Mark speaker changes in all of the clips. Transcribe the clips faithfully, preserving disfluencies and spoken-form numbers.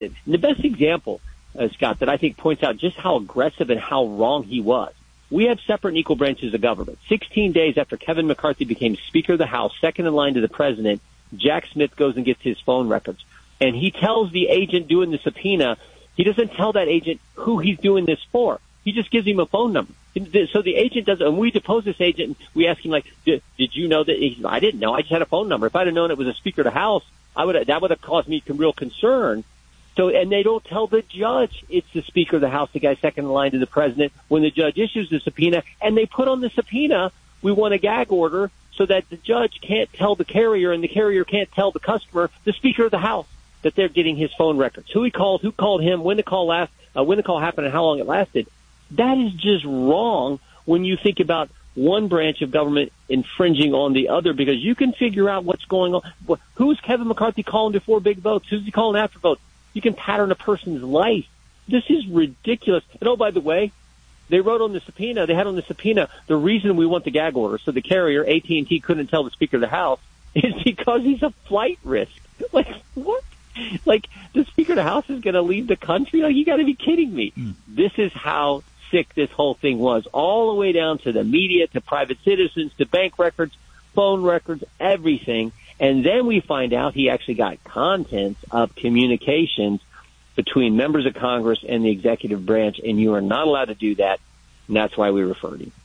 Speaker 1: And the best example, uh, Scott, that I think points out just how aggressive and how wrong he was. We have separate and equal branches of government. Sixteen days after Kevin McCarthy became Speaker of the House, second in line to the president, Jack Smith goes and gets his phone records. And he tells the agent doing the subpoena, he doesn't tell that agent who he's doing this for. He just gives him a phone number. So the agent doesn't, and we depose this agent, we ask him, like, did, did you know that? He, I didn't know. I just had a phone number. If I'd have known it was a Speaker of the House, I would have, that would have caused me some real concern. So, and they don't tell the judge it's the Speaker of the House, the guy second in line to the president, when the judge issues the subpoena. And they put on the subpoena, we want a gag order so that the judge can't tell the carrier and the carrier can't tell the customer, the Speaker of the House, that they're getting his phone records. Who he called, who called him, when the call last, uh, when the call happened, and how long it lasted. That is just wrong when you think about one branch of government infringing on the other, because you can figure out what's going on. Who's Kevin McCarthy calling before big votes? Who's he calling after votes? You can pattern a person's life. This is ridiculous. And oh, by the way, they wrote on the subpoena, they had on the subpoena, the reason we want the gag order, so the carrier, A T and T, couldn't tell the Speaker of the House, is because he's a flight risk. Like, what? Like, the Speaker of the House is going to leave the country? Like, you got to be kidding me. Mm. This is how sick this whole thing was, all the way down to the media, to private citizens, to bank records, phone records, everything. And then we find out he actually got contents of communications between members of Congress and the executive branch, and you are not allowed to do that, and that's why we referred him.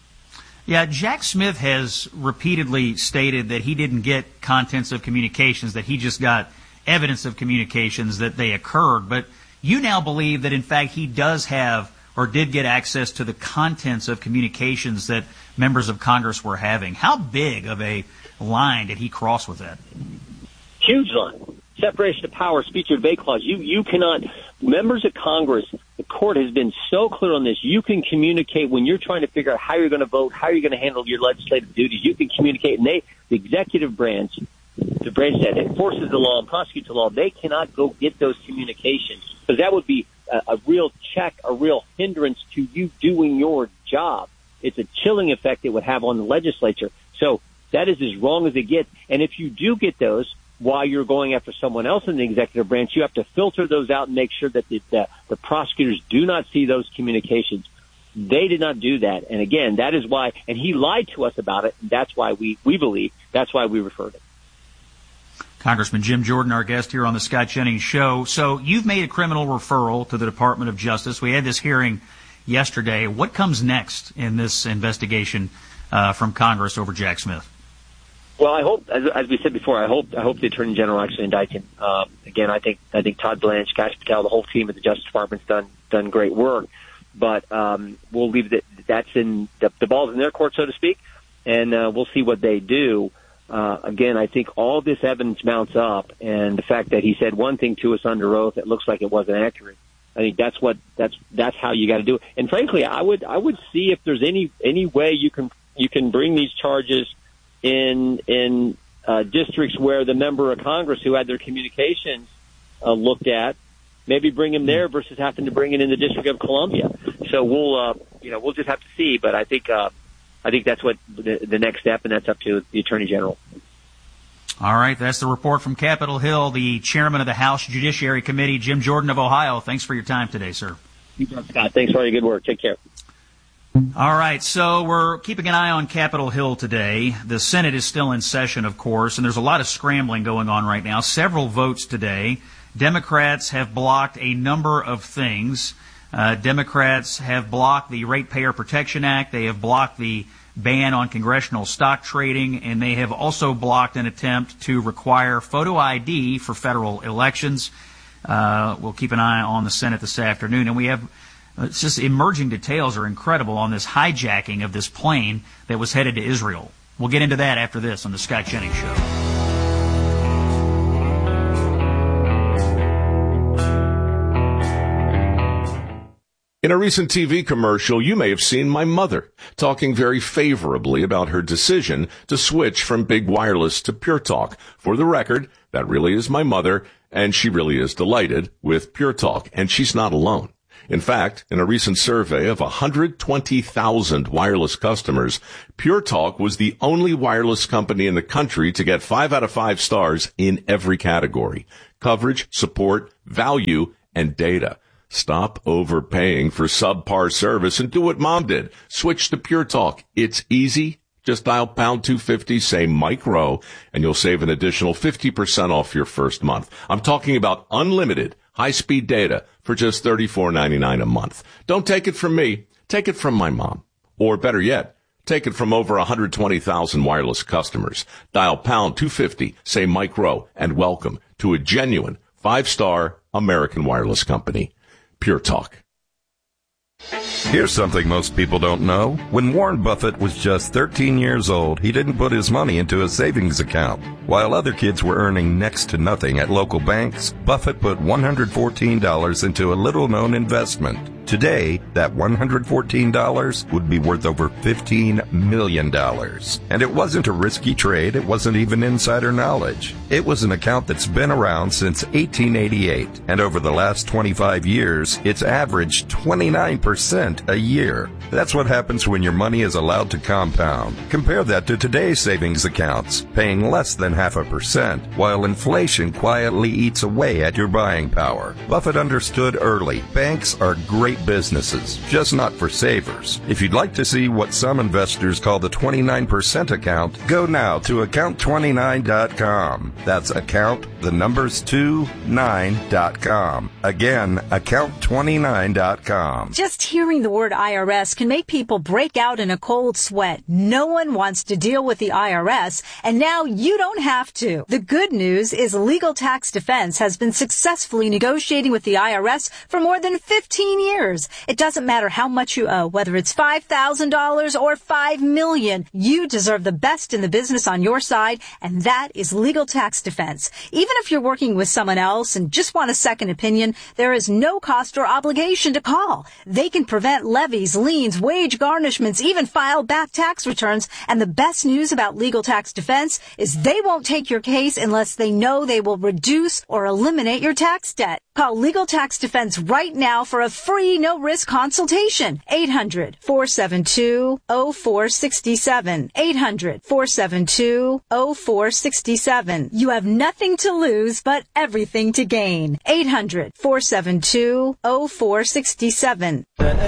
Speaker 2: Yeah, Jack Smith has repeatedly stated that he didn't get contents of communications, that he just got evidence of communications, that they occurred. But you now believe that, in fact, he does have or did get access to the contents of communications that members of Congress were having. How big of a line did he cross with that?
Speaker 1: Huge line. Separation of power, speech or debate clause. You, you cannot, members of Congress, the court has been so clear on this. You can communicate when you're trying to figure out how you're going to vote, how you're going to handle your legislative duties. You can communicate, and they, the executive branch, the branch that enforces the law and prosecutes the law, they cannot go get those communications, because that would be a, a real check, a real hindrance to you doing your job. It's a chilling effect it would have on the legislature. So that is as wrong as it gets. And if you do get those while you're going after someone else in the executive branch, you have to filter those out and make sure that the, the, the prosecutors do not see those communications. They did not do that. And again, that is why, and he lied to us about it. And that's why we, we believe, that's why we referred it.
Speaker 2: Congressman Jim Jordan, our guest here on the Scott Jennings Show. So you've made a criminal referral to the Department of Justice. We had this hearing yesterday. What comes next in this investigation uh, from Congress over Jack Smith?
Speaker 1: Well, I hope, as, as we said before, I hope I hope the Attorney General actually indicts him. Uh, again, I think I think Todd Blanche, Kash Patel, the whole team at the Justice Department's done done great work. But um, we'll leave that. That's in the, the ball's in their court, so to speak, and uh, we'll see what they do. Uh, again, I think all this evidence mounts up, and the fact that he said one thing to us under oath, it looks like it wasn't accurate. I think that's what that's that's how you got to do it. And frankly, I would I would see if there's any any way you can you can bring these charges in in uh, districts where the member of Congress who had their communications uh, looked at, maybe bring him there versus having to bring it in the District of Columbia. So we'll uh, you know we'll just have to see. But I think. Uh, I think that's what the, the next step, and that's up to the Attorney General.
Speaker 2: All right, that's the report from Capitol Hill, the chairman of the House Judiciary Committee, Jim Jordan of Ohio. Thanks for your time today, sir.
Speaker 1: You bet, Scott. Thanks for all your good work. Take care.
Speaker 2: All right, so we're keeping an eye on Capitol Hill today. The Senate is still in session, of course, and there's a lot of scrambling going on right now. Several votes today. Democrats have blocked a number of things. Uh, Democrats have blocked the Ratepayer Protection Act. They have blocked the ban on congressional stock trading, and they have also blocked an attempt to require photo I D for federal elections. Uh, we'll keep an eye on the Senate this afternoon, and we have it's just emerging details are incredible on this hijacking of this plane that was headed to Israel. We'll get into that after this on the Scott Jennings Show.
Speaker 3: In a recent T V commercial, you may have seen my mother talking very favorably about her decision to switch from Big Wireless to Pure Talk. For the record, that really is my mother, and she really is delighted with Pure Talk, and she's not alone. In fact, in a recent survey of one hundred twenty thousand wireless customers, Pure Talk was the only wireless company in the country to get five out of five stars in every category. coverage, support, value, and data. Stop overpaying for subpar service and do what Mom did. Switch to Pure Talk. It's easy. Just dial pound two fifty, say Mike Rowe, and you'll save an additional fifty percent off your first month. I'm talking about unlimited high-speed data for just thirty-four ninety-nine a month. Don't take it from me. Take it from my mom. Or better yet, take it from over one hundred twenty thousand wireless customers. Dial pound two fifty, say Mike Rowe, and welcome to a genuine five-star American wireless company. Pure Talk.
Speaker 4: Here's something most people don't know. When Warren Buffett was just thirteen years old, he didn't put his money into a savings account. While other kids were earning next to nothing at local banks, Buffett put one hundred fourteen dollars into a little-known investment. Today, that one hundred fourteen dollars would be worth over fifteen million dollars. And it wasn't a risky trade. It wasn't even insider knowledge. It was an account that's been around since eighteen eighty-eight. And over the last twenty-five years, it's averaged twenty-nine percent a year. That's what happens when your money is allowed to compound. Compare that to today's savings accounts, paying less than half a percent, while inflation quietly eats away at your buying power. Buffett understood early. Banks are great businesses, just not for savers. If you'd like to see what some investors call the twenty-nine percent account, go now to account twenty-nine dot com. That's account, the numbers two, nine dot com. Again, account twenty-nine dot com.
Speaker 5: Just hearing the word I R S can make people break out in a cold sweat. No one wants to deal with the I R S, and now you don't have to. The good news is Legal Tax Defense has been successfully negotiating with the I R S for more than fifteen years. It doesn't matter how much you owe, whether it's five thousand dollars or five million dollars. You deserve the best in the business on your side, and that is Legal Tax Defense. Even if you're working with someone else and just want a second opinion, there is no cost or obligation to call. They can prevent levies, liens, wage garnishments, even file back tax returns. And the best news about Legal Tax Defense is they won't take your case unless they know they will reduce or eliminate your tax debt. Call Legal Tax Defense right now for a free no-risk consultation. eight hundred, four seven two, oh four six seven. eight hundred, four seven two, oh four six seven. You have nothing to lose but everything to gain. eight hundred, four seven two, oh four six seven.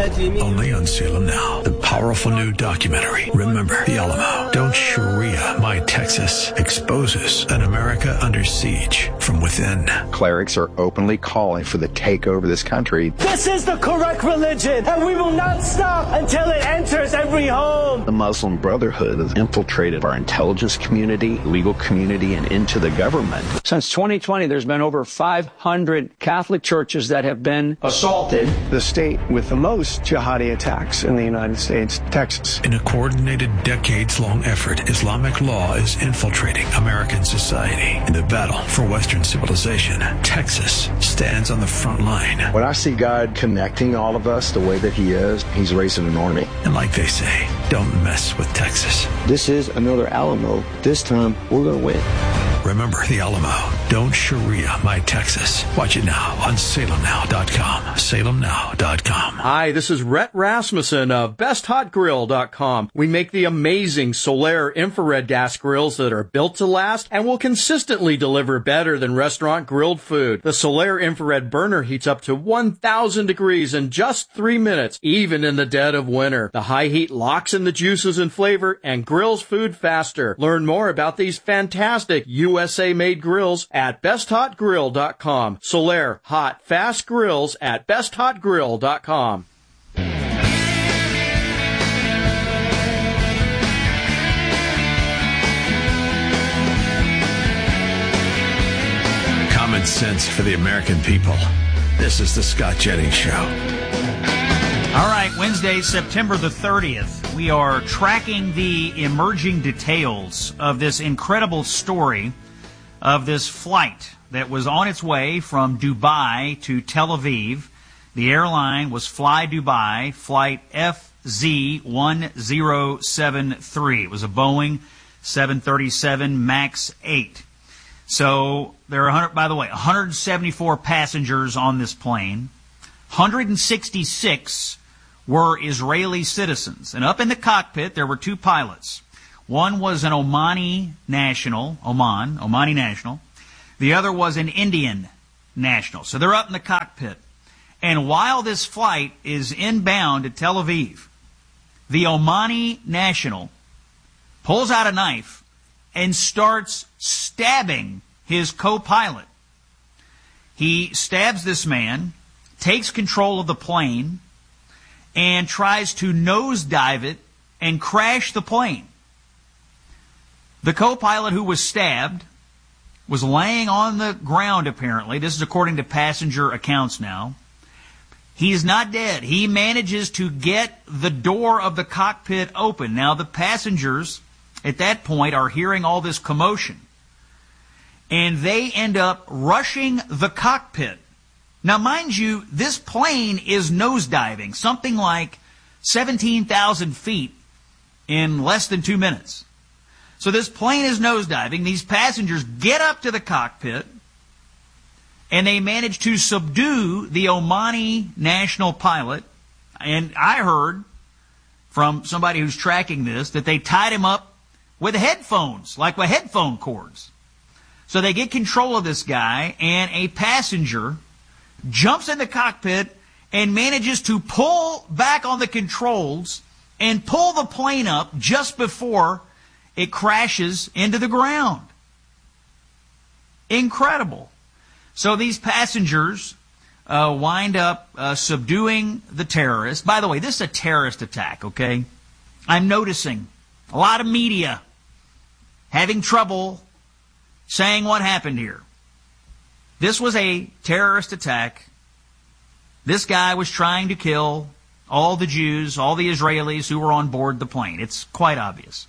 Speaker 6: Only on Salem Now, the powerful new documentary, Remember the Alamo. Don't Sharia My Texas exposes an America under siege from within.
Speaker 7: Clerics are openly calling for the takeover of this country.
Speaker 8: This is the correct religion, and we will not stop until it enters every home.
Speaker 7: The Muslim Brotherhood has infiltrated our intelligence community, legal community, and into the government.
Speaker 9: Since twenty twenty, there's been over five hundred Catholic churches that have been assaulted.
Speaker 10: The state with the most jihadi attacks in the United States, Texas.
Speaker 6: In a coordinated, decades-long effort, Islamic law is infiltrating American society. In the battle for Western civilization, Texas stands on the front line.
Speaker 7: When I see God connecting all of us the way that he is, he's raising an army.
Speaker 6: And like they say, don't mess with Texas.
Speaker 10: This is another Alamo. This time, we're going to win.
Speaker 6: Remember the Alamo. Don't Sharia My Texas. Watch it now on Salem Now dot com. Salem Now dot com.
Speaker 11: Hi, this is Rhett Rasmussen of Best Hot Grill dot com. We make the amazing Solaire infrared gas grills that are built to last and will consistently deliver better than restaurant grilled food. The Solaire infrared burner heats up to one thousand degrees in just three minutes, even in the dead of winter. The high heat locks in the juices and flavor and grills food faster. Learn more about these fantastic U S A-made grills at Best Hot Grill dot com. Solaire hot, fast grills at Best Hot Grill dot com.
Speaker 6: Common sense for the American people. This is the Scott Jennings Show.
Speaker 2: All right, Wednesday, September the thirtieth, we are tracking the emerging details of this incredible story of this flight that was on its way from Dubai to Tel Aviv. The airline was Fly Dubai, flight F Z one zero seven three. It was a Boeing seven thirty-seven MAX eight. So there are, one hundred, by the way, one hundred seventy-four passengers on this plane. one hundred sixty-six were Israeli citizens. And up in the cockpit, there were two pilots. One was an Omani national, Oman, Omani national. The other was an Indian national. So they're up in the cockpit. And while this flight is inbound to Tel Aviv, the Omani national pulls out a knife and starts stabbing his co-pilot. He stabs this man, takes control of the plane, and tries to nosedive it and crash the plane. The co-pilot who was stabbed was laying on the ground, apparently. This is according to passenger accounts now. He's not dead. He manages to get the door of the cockpit open. Now, the passengers at that point are hearing all this commotion, and they end up rushing the cockpit. Now, mind you, this plane is nosediving, something like seventeen thousand feet in less than two minutes. So this plane is nosediving. These passengers get up to the cockpit, and they manage to subdue the Omani national pilot. And I heard from somebody who's tracking this that they tied him up with headphones, like with headphone cords. So they get control of this guy, and a passenger jumps in the cockpit and manages to pull back on the controls and pull the plane up just before it crashes into the ground. Incredible. So these passengers uh, wind up uh, subduing the terrorists. By the way, this is a terrorist attack, okay? I'm noticing a lot of media having trouble saying what happened here. This was a terrorist attack. This guy was trying to kill all the Jews, all the Israelis who were on board the plane. It's quite obvious.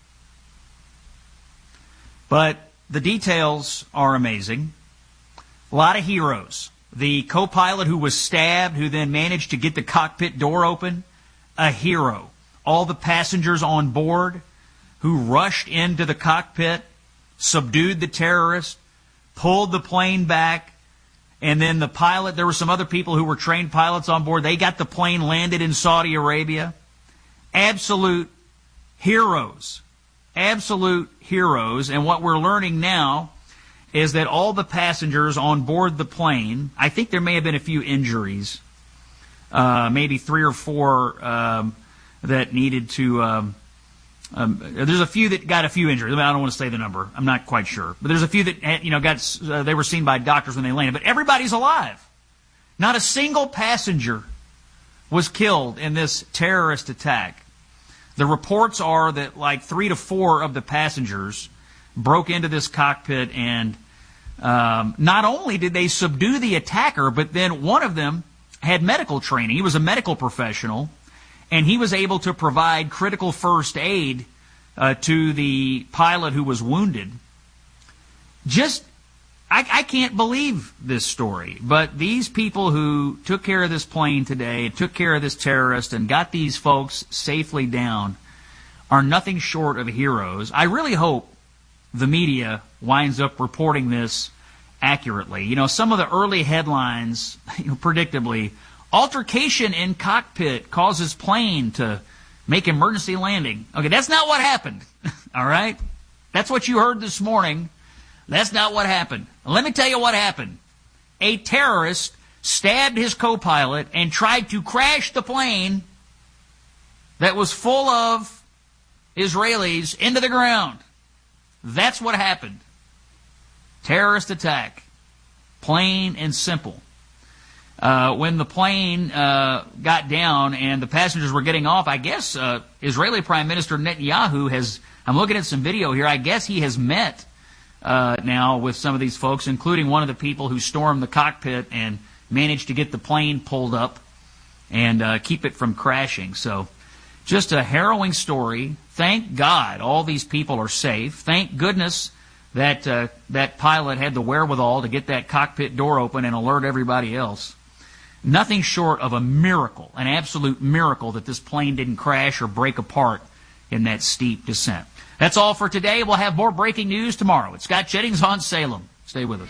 Speaker 2: But the details are amazing. A lot of heroes. The co-pilot who was stabbed, who then managed to get the cockpit door open, a hero. All the passengers on board who rushed into the cockpit, subdued the terrorist, pulled the plane back, and then the pilot, there were some other people who were trained pilots on board. They got the plane landed in Saudi Arabia. Absolute heroes. Absolute heroes. And what we're learning now is that all the passengers on board the plane, I think there may have been a few injuries, uh, maybe three or four um, that needed to, um, um, there's a few that got a few injuries. I, mean, I don't want to say the number. I'm not quite sure. But there's a few that, had, you know, got, uh, they were seen by doctors when they landed. But everybody's alive. Not a single passenger was killed in this terrorist attack. The reports are that like three to four of the passengers broke into this cockpit, and um, not only did they subdue the attacker, but then one of them had medical training. He was a medical professional, and he was able to provide critical first aid uh, to the pilot who was wounded. Just, I, I can't believe this story, but these people who took care of this plane today, took care of this terrorist, and got these folks safely down are nothing short of heroes. I really hope the media winds up reporting this accurately. You know, some of the early headlines, you know, predictably, altercation in cockpit causes plane to make emergency landing. Okay, that's not what happened. All right? That's what you heard this morning. That's not what happened. Let me tell you what happened. A terrorist stabbed his co-pilot and tried to crash the plane that was full of Israelis into the ground. That's what happened. Terrorist attack. Plain and simple. Uh, when the plane uh, got down and the passengers were getting off, I guess uh, Israeli Prime Minister Netanyahu has, I'm looking at some video here, I guess he has met uh, now with some of these folks, including one of the people who stormed the cockpit and managed to get the plane pulled up and uh, keep it from crashing. So just a harrowing story. Thank God all these people are safe. Thank goodness that uh, that pilot had the wherewithal to get that cockpit door open and alert everybody else. Nothing short of a miracle, an absolute miracle, that this plane didn't crash or break apart in that steep descent. That's all for today. We'll have more breaking news tomorrow. It's Scott Jennings on Salem. Stay with us.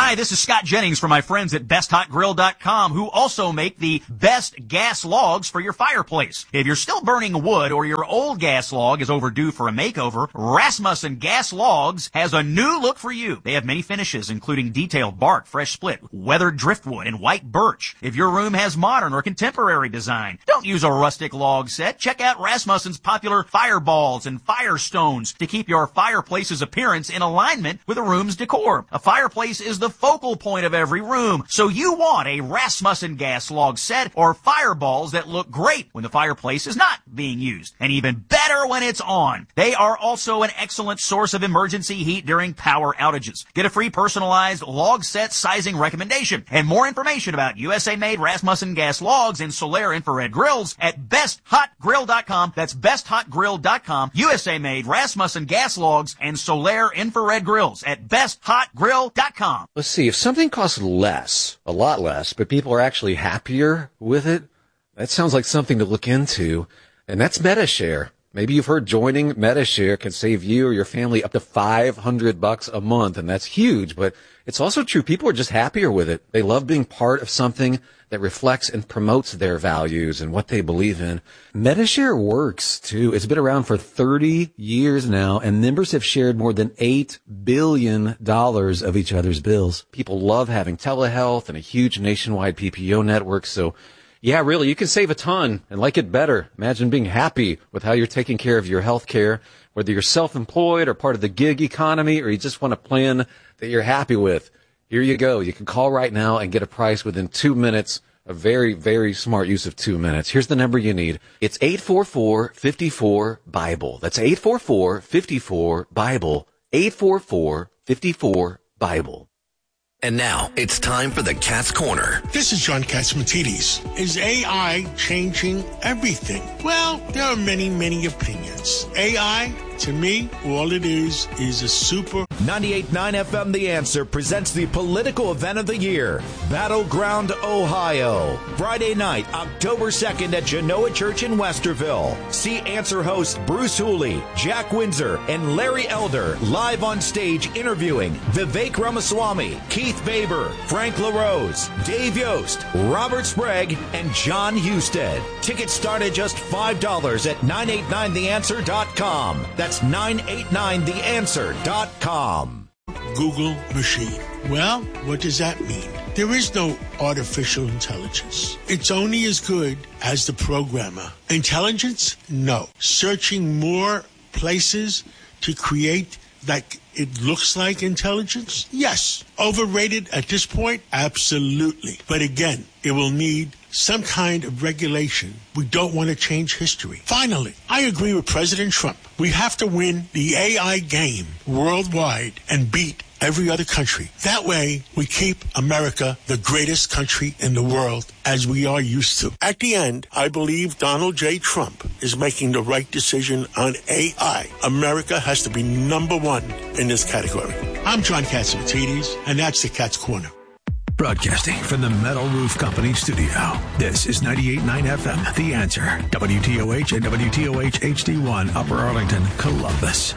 Speaker 2: Hi, this is Scott Jennings from my friends at best hot grill dot com, who also make the best gas logs for your fireplace. If you're still burning wood or your old gas log is overdue for a makeover, Rasmussen Gas Logs has a new look for you. They have many finishes, including detailed bark, fresh split, weathered driftwood, and white birch. If your room has modern or contemporary design, don't use a rustic log set. Check out Rasmussen's popular fireballs and firestones to keep your fireplace's appearance in alignment with the room's decor. A fireplace is the focal point of every room, so you want a Rasmussen gas log set or fireballs that look great when the fireplace is not being used, and even better when it's on. They are also an excellent source of emergency heat during power outages. Get a free personalized log set sizing recommendation and more information about U S A-made Rasmussen gas logs and Solaire infrared grills at best hot grill dot com. That's best hot grill dot com. U S A-made Rasmussen gas logs and Solaire infrared grills at best hot grill dot com.
Speaker 12: Let's see, if something costs less, a lot less, but people are actually happier with it, that sounds like something to look into, and that's MediShare. Maybe you've heard joining MediShare can save you or your family up to five hundred bucks a month, and that's huge, but it's also true. People are just happier with it. They love being part of something that reflects and promotes their values and what they believe in. MediShare works, too. It's been around for thirty years now, and members have shared more than eight billion dollars of each other's bills. People love having telehealth and a huge nationwide P P O network, so yeah, really, you can save a ton and like it better. Imagine being happy with how you're taking care of your health care, whether you're self-employed or part of the gig economy, or you just want a plan that you're happy with. Here you go. You can call right now and get a price within two minutes. A very, very smart use of two minutes. Here's the number you need. It's eight four four, five four, BIBLE. That's eight four four, five four, BIBLE. eight four four, five four, BIBLE.
Speaker 13: And now it's time for the Cat's Corner.
Speaker 14: This is John Catsimatidis. Is A I changing everything? Well, there are many, many opinions. A I, to me, all it is is a super...
Speaker 15: ninety-eight point nine F M The Answer presents the political event of the year, Battleground, Ohio. Friday night, October second at Genoa Church in Westerville. See Answer hosts Bruce Hooley, Jack Windsor, and Larry Elder live on stage interviewing Vivek Ramaswamy, Keith Baber, Frank LaRose, Dave Yost, Robert Sprague, and John Husted. Tickets start at just five dollars at nine eight nine the answer dot com. That's nine eight nine the answer dot com.
Speaker 14: Google machine. Well, what does that mean? There is no artificial intelligence. It's only as good as the programmer. Intelligence? No. Searching more places to create like it looks like intelligence? Yes. Overrated at this point? Absolutely. But again, it will need some kind of regulation. We don't want to change history. Finally, I agree with President Trump. We have to win the A I game worldwide and beat every other country. That way, we keep America the greatest country in the world, as we are used to. At the end, I believe Donald J. Trump is making the right decision on A I. America has to be number one in this category. I'm John Catsimatidis, and that's the Cat's Corner.
Speaker 6: Broadcasting from the Metal Roof Company studio. This is ninety-eight point nine F M, The Answer. W T O H and W T O H H D one, Upper Arlington, Columbus.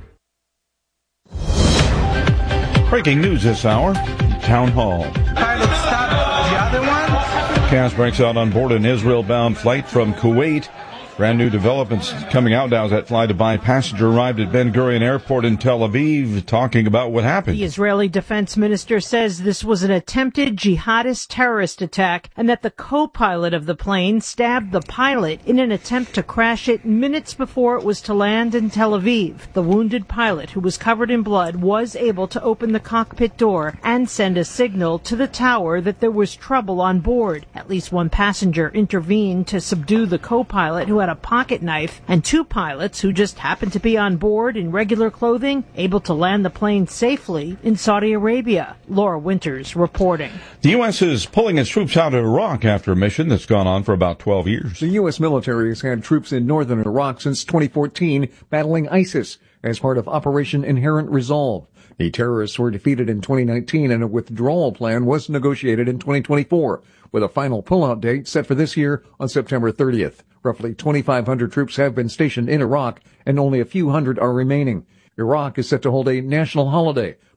Speaker 16: Breaking news this hour, Town Hall.
Speaker 17: Pilot stopped the other one.
Speaker 16: Chaos breaks out on board an Israel-bound flight from Kuwait. Brand new developments coming out now as that fly Dubai passenger arrived at Ben Gurion Airport in Tel Aviv, talking about what happened.
Speaker 18: The Israeli defense minister says this was an attempted jihadist terrorist attack and that the co-pilot of the plane stabbed the pilot in an attempt to crash it minutes before it was to land in Tel Aviv. The wounded pilot, who was covered in blood, was able to open the cockpit door and send a signal to the tower that there was trouble on board. At least one passenger intervened to subdue the co-pilot, who had a pocket knife, and two pilots who just happened to be on board in regular clothing, able to land the plane safely in Saudi Arabia. Laura Winters reporting.
Speaker 16: The U S is pulling its troops out of Iraq after a mission that's gone on for about twelve years.
Speaker 19: The U S military has had troops in northern Iraq since twenty fourteen battling ISIS as part of Operation Inherent Resolve. The terrorists were defeated in twenty nineteen and a withdrawal plan was negotiated in twenty twenty-four, with a final pullout date set for this year on September thirtieth. Roughly twenty-five hundred troops have been stationed in Iraq, and only a few hundred are remaining. Iraq is set to hold a national holiday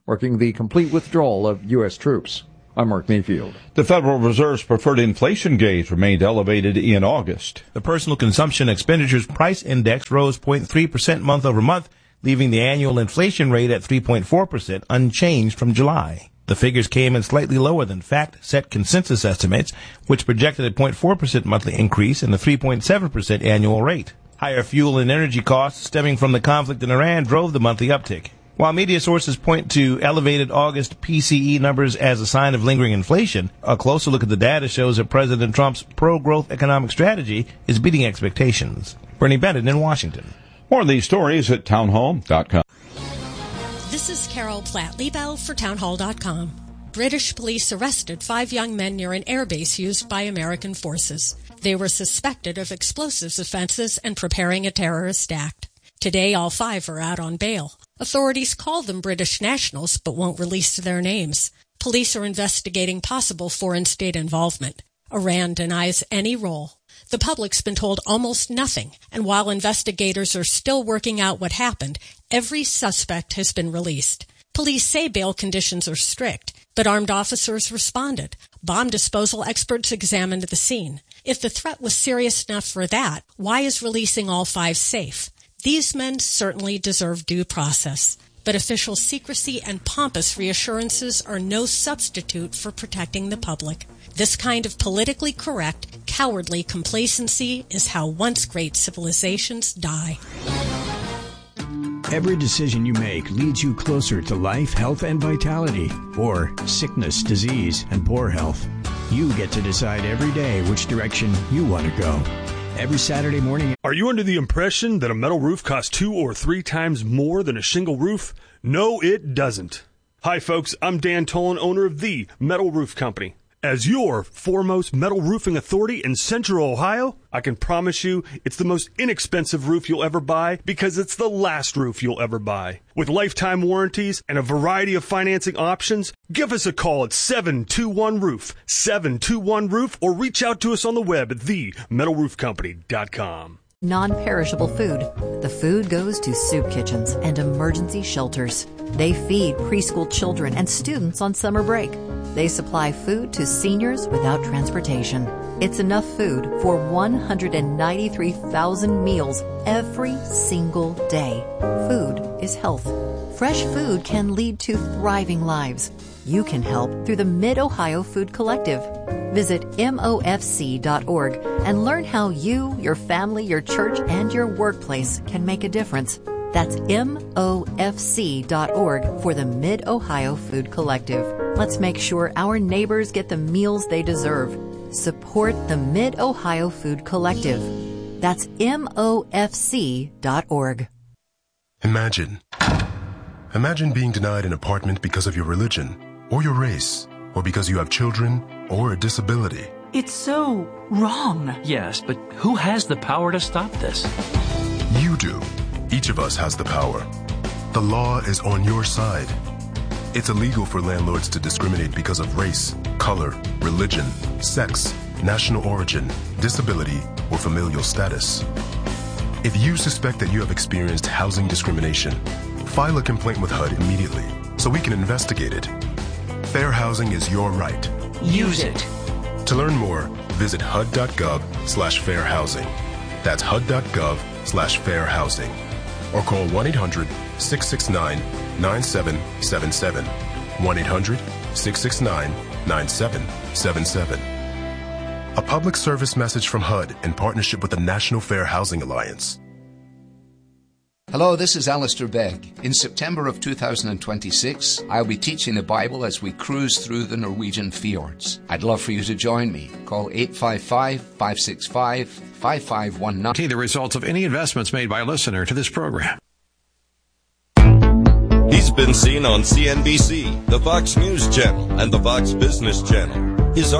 Speaker 19: marking the complete withdrawal of U S troops. I'm Mark Mayfield.
Speaker 16: The Federal Reserve's preferred inflation gauge remained elevated in August.
Speaker 20: The Personal Consumption Expenditures Price Index rose zero point three percent month over month, leaving the annual inflation rate at three point four percent, unchanged from July. The figures came in slightly lower than fact-set consensus estimates, which projected a zero point four percent monthly increase and a three point seven percent annual rate. Higher fuel and energy costs stemming from the conflict in Iran drove the monthly uptick. While media sources point to elevated August P C E numbers as a sign of lingering inflation, a closer look at the data shows that President Trump's pro-growth economic strategy is beating expectations. Bernie Bennett in Washington.
Speaker 16: More of these stories at townhall dot com.
Speaker 21: This is Carol Platt-Liebau for townhall dot com. British police arrested five young men near an airbase used by American forces. They were suspected of explosives offenses and preparing a terrorist act. Today, all five are out on bail. Authorities call them British nationals but won't release their names. Police are investigating possible foreign state involvement. Iran denies any role. The public's been told almost nothing, and while investigators are still working out what happened, every suspect has been released. Police say bail conditions are strict, but armed officers responded. Bomb disposal experts examined the scene. If the threat was serious enough for that, why is releasing all five safe? These men certainly deserve due process, but official secrecy and pompous reassurances are no substitute for protecting the public. This kind of politically correct, cowardly complacency is how once great civilizations die.
Speaker 22: Every decision you make leads you closer to life, health, and vitality, or sickness, disease, and poor health. You get to decide every day which direction you want to go. Every Saturday morning.
Speaker 23: Are you under the impression that a metal roof costs two or three times more than a shingle roof? No, it doesn't. Hi, folks. I'm Dan Tolan, owner of The Metal Roof Company. As your foremost metal roofing authority in Central Ohio, I can promise you it's the most inexpensive roof you'll ever buy because it's the last roof you'll ever buy. With lifetime warranties and a variety of financing options, give us a call at seven two one roof, seven two one roof, or reach out to us on the web at the metal roof company dot com.
Speaker 24: Non-perishable food. The food goes to soup kitchens and emergency shelters. They feed preschool children and students on summer break. They supply food to seniors without transportation. It's enough food for one hundred ninety-three thousand meals every single day. Food is health. Fresh food can lead to thriving lives. You can help through the Mid-Ohio Food Collective. Visit M O F C dot org and learn how you, your family, your church, and your workplace can make a difference. That's M O F C dot org for the Mid-Ohio Food Collective. Let's make sure our neighbors get the meals they deserve. Support the Mid-Ohio Food Collective. That's M O F C dot org.
Speaker 25: Imagine. Imagine being denied an apartment because of your religion, or your race, or because you have children, or a disability.
Speaker 26: It's so wrong.
Speaker 27: Yes, but who has the power to stop this?
Speaker 25: You do. Each of us has the power. The law is on your side. It's illegal for landlords to discriminate because of race, color, religion, sex, national origin, disability, or familial status. If you suspect that you have experienced housing discrimination, file a complaint with H U D immediately so we can investigate it. Fair housing is your right.
Speaker 26: Use it.
Speaker 25: To learn more, visit H U D dot gov slash fair housing. That's H U D dot gov slash fair housing. Or call one eight hundred, six six nine, nine seven seven seven. one eight hundred, six six nine, nine seven seven seven. A public service message from H U D in partnership with the National Fair Housing Alliance.
Speaker 28: Hello, this is Alistair Begg. In September of two thousand twenty-six, I'll be teaching the Bible as we cruise through the Norwegian fjords. I'd love for you to join me. Call eight five five, five six five, five five one nine.
Speaker 29: The results of any investments made by a listener to this program.
Speaker 4: He's been seen on C N B C, the Fox News Channel, and the Fox Business Channel. His